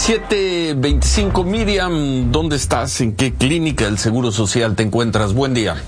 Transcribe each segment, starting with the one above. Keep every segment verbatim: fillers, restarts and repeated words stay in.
siete veinticinco, Miriam, ¿dónde estás? ¿En qué clínica del Seguro Social te encuentras? Buen día.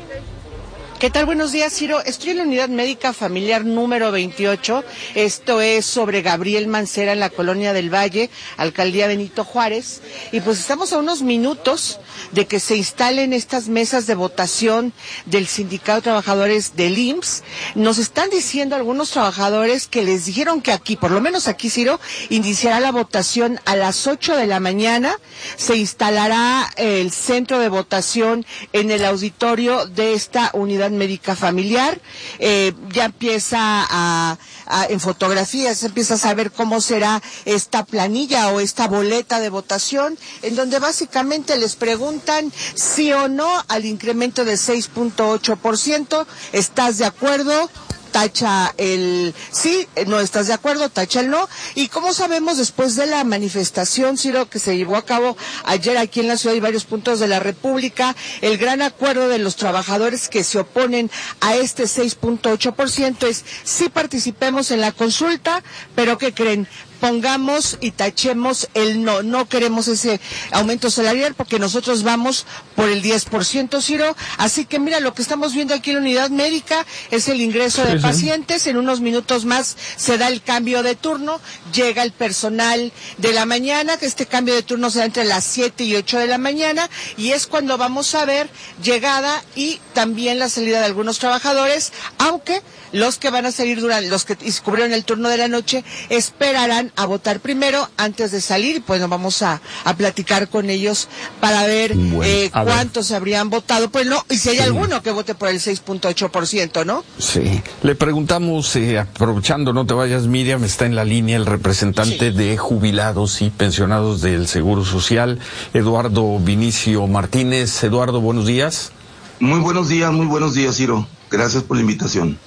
¿Qué tal? Buenos días, Ciro. Estoy en la unidad médica familiar número veintiocho. Esto es sobre Gabriel Mancera en la Colonia del Valle, Alcaldía Benito Juárez. Y pues estamos a unos minutos de que se instalen estas mesas de votación del Sindicato de Trabajadores del I M S S. Nos están diciendo algunos trabajadores que les dijeron que aquí, por lo menos aquí, Ciro, iniciará la votación a las ocho de la mañana. Se instalará el centro de votación en el auditorio de esta unidad médica familiar. Eh, ya empieza a, a en fotografías se empieza a saber cómo será esta planilla o esta boleta de votación, en donde básicamente les preguntan sí o no al incremento del seis punto ocho por ciento. ¿Estás de acuerdo? Tacha el sí, no estás de acuerdo, tacha el no. Y como sabemos, después de la manifestación, Ciro, que se llevó a cabo ayer aquí en la ciudad y varios puntos de la República, el gran acuerdo de los trabajadores que se oponen a este seis punto ocho por ciento es sí participemos en la consulta, pero ¿qué creen? Pongamos y tachemos el no, no queremos ese aumento salarial porque nosotros vamos por el diez por ciento, Ciro. Así que mira, lo que estamos viendo aquí en la unidad médica es el ingreso de pacientes. En unos minutos más se da el cambio de turno, llega el personal de la mañana, que este cambio de turno se da entre las siete y ocho de la mañana, y es cuando vamos a ver llegada y también la salida de algunos trabajadores, aunque los que van a salir durante, los que cubrieron el turno de la noche, esperarán a votar primero antes de salir, y pues nos vamos a, a platicar con ellos para ver bueno, eh, cuántos ver. habrían votado, pues no, y si hay sí. alguno que vote por el seis punto ocho por ciento, ¿no? Sí, le preguntamos, eh, aprovechando, no te vayas, Miriam, está en la línea el representante sí. de jubilados y pensionados del Seguro Social, Eduardo Vinicio Martínez. Eduardo, buenos días. Muy buenos días, muy buenos días, Ciro. Gracias por la invitación.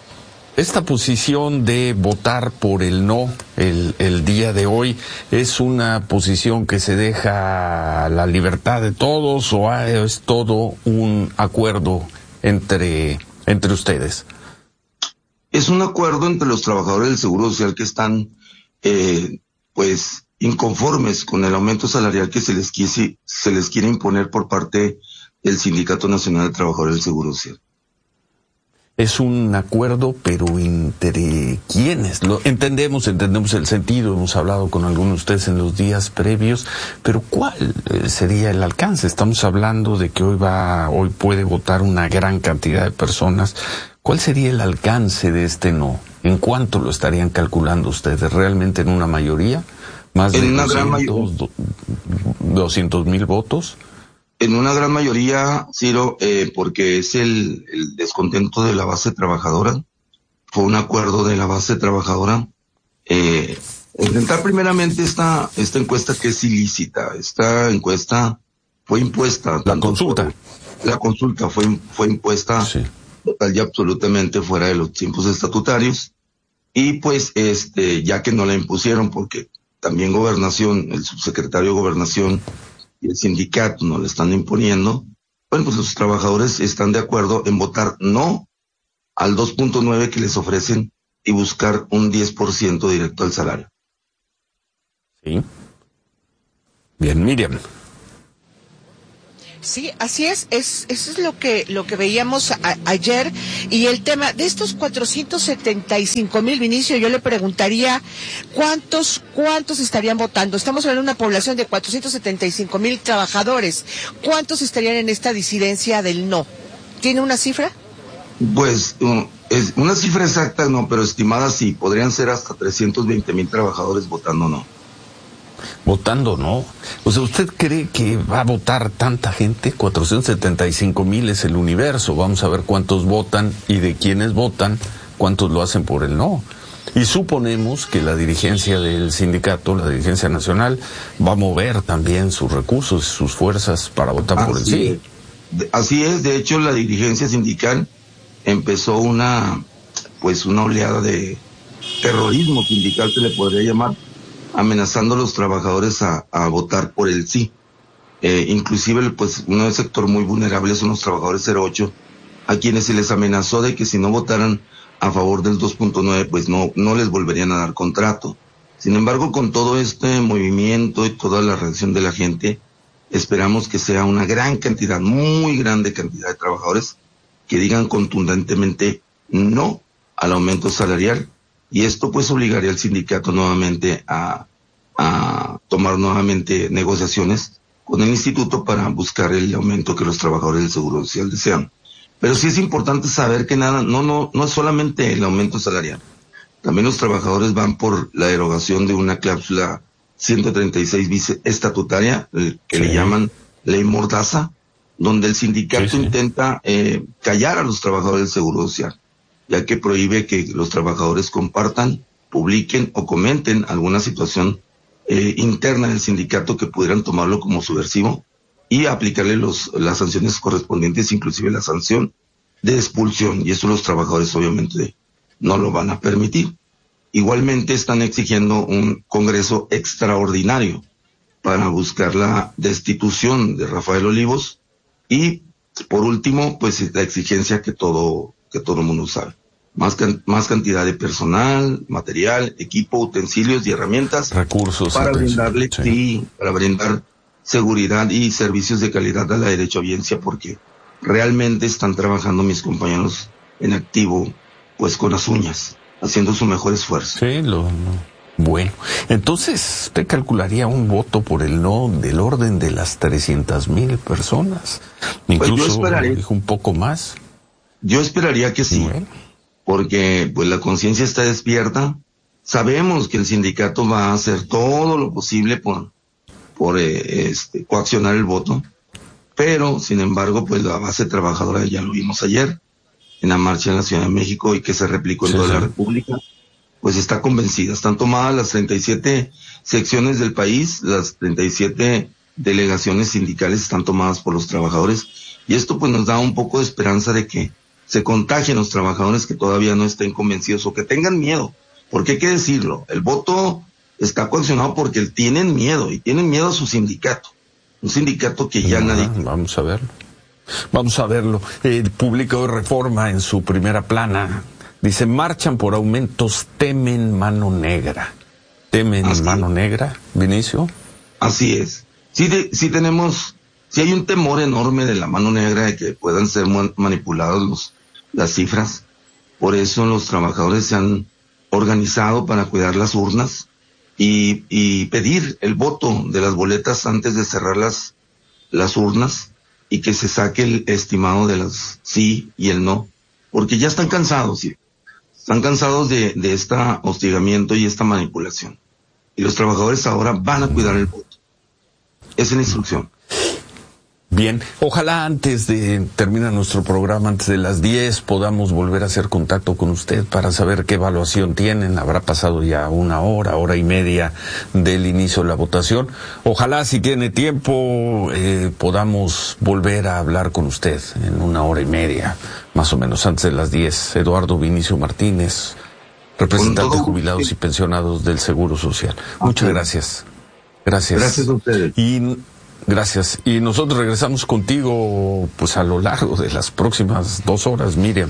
Esta posición de votar por el no el, el día de hoy, ¿es una posición que se deja a la libertad de todos o es todo un acuerdo entre, entre ustedes? Es un acuerdo entre los trabajadores del Seguro Social que están, eh, pues, inconformes con el aumento salarial que se les quise, se les quiere imponer por parte del Sindicato Nacional de Trabajadores del Seguro Social. Es un acuerdo, pero ¿entre quiénes? Lo entendemos, entendemos el sentido, hemos hablado con algunos de ustedes en los días previos, pero ¿cuál sería el alcance? Estamos hablando de que hoy va, hoy puede votar una gran cantidad de personas. ¿Cuál sería el alcance de este no? ¿En cuánto lo estarían calculando ustedes? ¿Realmente en una mayoría? ¿Más de doscientos mil votos? En una gran mayoría, Ciro, eh, porque es el, el descontento de la base trabajadora. Fue un acuerdo de la base trabajadora. Eh, intentar primeramente esta, esta encuesta que es ilícita. Esta encuesta fue impuesta. La consulta. Fue, la consulta fue, fue impuesta sí. total y absolutamente fuera de los tiempos estatutarios. Y pues, este, ya que no la impusieron, porque también Gobernación, el subsecretario de Gobernación, y el sindicato no le están imponiendo, bueno, pues los trabajadores están de acuerdo en votar no al dos punto nueve que les ofrecen y buscar un diez por ciento directo al salario. Sí. Bien, Miriam. Sí, así es, es, eso es lo que, lo que veíamos a, ayer, y el tema de estos cuatrocientos setenta y cinco mil, Vinicio, yo le preguntaría, ¿cuántos, cuántos estarían votando? Estamos hablando de una población de cuatrocientos setenta y cinco mil trabajadores, ¿cuántos estarían en esta disidencia del no? ¿Tiene una cifra? Pues, um, es una cifra exacta no, pero estimada sí, podrían ser hasta trescientos veinte mil trabajadores votando no. Votando no. O sea, ¿usted cree que va a votar tanta gente? cuatrocientos setenta y cinco mil es el universo. Vamos a ver cuántos votan y de quienes votan, cuántos lo hacen por el no. Y suponemos que la dirigencia del sindicato, la dirigencia nacional, va a mover también sus recursos, sus fuerzas para votar así por el sí. Es. Así es. De hecho, la dirigencia sindical empezó una, pues una oleada de terrorismo sindical, se le podría llamar, amenazando a los trabajadores a, a votar por el sí. Eh, inclusive, pues, un sector muy vulnerable son los trabajadores cero ocho, a quienes se les amenazó de que si no votaran a favor del dos punto nueve, pues no, no les volverían a dar contrato. Sin embargo, con todo este movimiento y toda la reacción de la gente, esperamos que sea una gran cantidad, muy grande cantidad de trabajadores que digan contundentemente no al aumento salarial, y esto pues obligaría al sindicato nuevamente a, a tomar nuevamente negociaciones con el instituto para buscar el aumento que los trabajadores del Seguro Social desean. Pero sí es importante saber que nada, no, no, no es solamente el aumento salarial. También los trabajadores van por la derogación de una cláusula ciento treinta y seis bis estatutaria, el, que sí. le llaman ley mordaza, donde el sindicato sí, sí. intenta eh, callar a los trabajadores del Seguro Social, ya que prohíbe que los trabajadores compartan, publiquen o comenten alguna situación eh, interna del sindicato que pudieran tomarlo como subversivo y aplicarle los, las sanciones correspondientes, inclusive la sanción de expulsión, y eso los trabajadores obviamente no lo van a permitir. Igualmente están exigiendo un congreso extraordinario para buscar la destitución de Rafael Olivos y, por último, pues la exigencia que todo que todo el mundo sabe. Más, can, más cantidad de personal, material, equipo, utensilios y herramientas. Recursos. Para brindarle, sí. sí, para brindar seguridad y servicios de calidad a la derechohabiencia, porque realmente están trabajando mis compañeros en activo, pues con las uñas, haciendo su mejor esfuerzo. Sí, lo, lo. Bueno, entonces usted calcularía un voto por el no del orden de las trescientas mil personas. Incluso pues dijo un poco más. Yo esperaría que sí, bueno. porque pues la conciencia está despierta. Sabemos que el sindicato va a hacer todo lo posible por, por eh, este, coaccionar el voto, pero sin embargo, pues la base trabajadora, ya lo vimos ayer, en la marcha en la Ciudad de México y que se replicó en sí, toda sí. la República, pues está convencida. Están tomadas las treinta y siete secciones del país, las treinta y siete delegaciones sindicales están tomadas por los trabajadores, y esto pues nos da un poco de esperanza de que se contagien los trabajadores que todavía no estén convencidos o que tengan miedo, porque hay que decirlo, el voto está coaccionado porque tienen miedo, y tienen miedo a su sindicato, un sindicato que ya ah, nadie... Vamos a verlo. Vamos a verlo. El público de Reforma en su primera plana dice: marchan por aumentos, temen mano negra. ¿Temen Así mano es. negra, Vinicio? Así es. Sí, de, sí tenemos, sí hay un temor enorme de la mano negra de que puedan ser manipulados los, las cifras. Por eso los trabajadores se han organizado para cuidar las urnas y, y pedir el voto de las boletas antes de cerrar las, las urnas, y que se saque el estimado de las sí y el no, porque ya están cansados, ¿sí? Están cansados de, de este hostigamiento y esta manipulación. Y los trabajadores ahora van a cuidar el voto. Esa es la instrucción. Bien, ojalá antes de terminar nuestro programa, antes de las diez, podamos volver a hacer contacto con usted para saber qué evaluación tienen. Habrá pasado ya una hora, hora y media del inicio de la votación. Ojalá, si tiene tiempo, eh, podamos volver a hablar con usted en una hora y media, más o menos antes de las diez. Eduardo Vinicio Martínez, representante de jubilados y pensionados del Seguro Social. Muchas gracias. Gracias. Gracias a ustedes. Y Gracias. Y nosotros regresamos contigo pues a lo largo de las próximas dos horas, Miriam.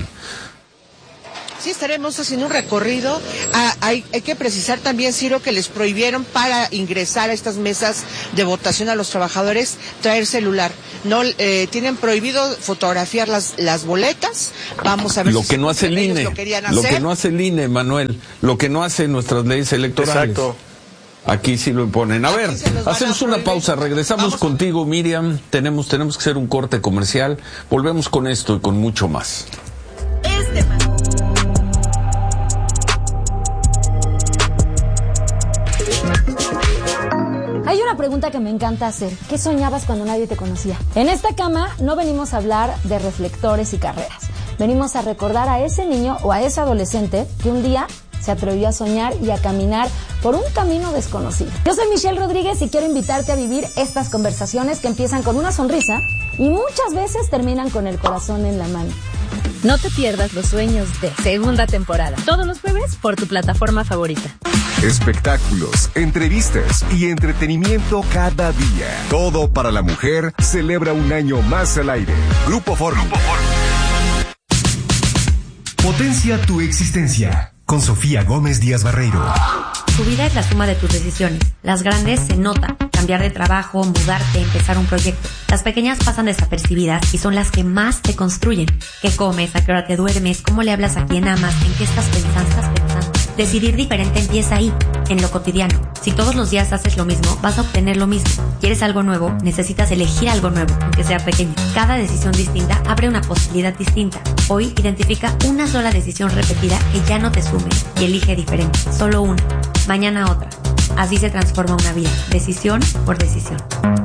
Sí, estaremos haciendo un recorrido. Ah, hay, hay que precisar también, Ciro, que les prohibieron para ingresar a estas mesas de votación a los trabajadores traer celular. No eh, tienen prohibido fotografiar las las boletas. Vamos a ver lo si que no hace el I N E, lo querían lo hacer. que no hace el I N E, Manuel, lo que no hacen nuestras leyes electorales. Exacto. Aquí sí lo imponen. A ver, hacemos una pausa, regresamos Vamos. contigo, Miriam. Tenemos, tenemos que hacer un corte comercial. Volvemos con esto y con mucho más. Este Hay una pregunta que me encanta hacer. ¿Qué soñabas cuando nadie te conocía? En esta cama no venimos a hablar de reflectores y carreras. Venimos a recordar a ese niño o a ese adolescente que un día se atrevió a soñar y a caminar por un camino desconocido. Yo soy Michelle Rodríguez y quiero invitarte a vivir estas conversaciones que empiezan con una sonrisa y muchas veces terminan con el corazón en la mano. No te pierdas Los Sueños de segunda temporada, todos los jueves por tu plataforma favorita. Espectáculos, entrevistas y entretenimiento cada día. Todo para la mujer celebra un año más al aire. Grupo Fórmula. Potencia tu existencia. Con Sofía Gómez Díaz Barreiro. Tu vida es la suma de tus decisiones. Las grandes se nota. Cambiar de trabajo, mudarte, empezar un proyecto. Las pequeñas pasan desapercibidas y son las que más te construyen. ¿Qué comes? ¿A qué hora te duermes? ¿Cómo le hablas a quien amas? ¿En qué estás pensando? ¿Estás pensando? Decidir diferente empieza ahí, en lo cotidiano. Si todos los días haces lo mismo, vas a obtener lo mismo. ¿Quieres algo nuevo? Necesitas elegir algo nuevo, aunque sea pequeño. Cada decisión distinta abre una posibilidad distinta. Hoy identifica una sola decisión repetida que ya no te sume y elige diferente. Solo una. Mañana otra. Así se transforma una vida, decisión por decisión.